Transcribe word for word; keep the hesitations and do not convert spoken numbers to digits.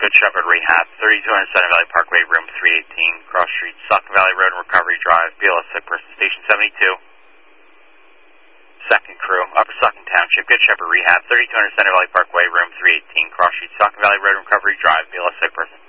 Good Shepherd Rehab, thirty-two hundred Center Valley Parkway, room three eighteen, Cross Street, Stockton Valley Road and Recovery Drive, B L S sick person, station seventy-two. Second crew, Upper Stockton Township, Good Shepherd Rehab, thirty-two hundred Center Valley Parkway, room three eighteen, Cross Street, Stockton Valley Road and Recovery Drive, B L S sick person.